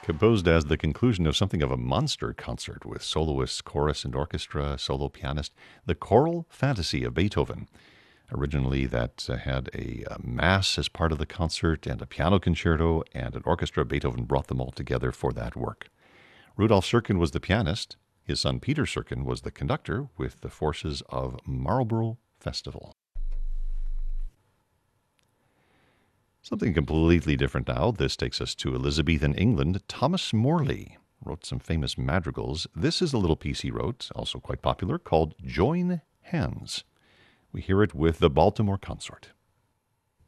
Composed as the conclusion of something of a monster concert with soloists, chorus, and orchestra, solo pianist, the Choral Fantasy of Beethoven. Originally, that had a mass as part of the concert and a piano concerto and an orchestra. Beethoven brought them all together for that work. Rudolf Serkin was the pianist. His son Peter Serkin was the conductor with the forces of Marlborough Festival. Something completely different now. This takes us to Elizabethan England. Thomas Morley wrote some famous madrigals. This is a little piece he wrote, also quite popular, called Join Hands. We hear it with the Baltimore Consort.